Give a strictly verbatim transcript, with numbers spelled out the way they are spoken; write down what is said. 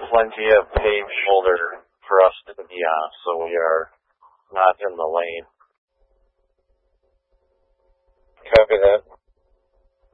plenty of paved shoulder for us to be on, so we are not in the lane. Copy that.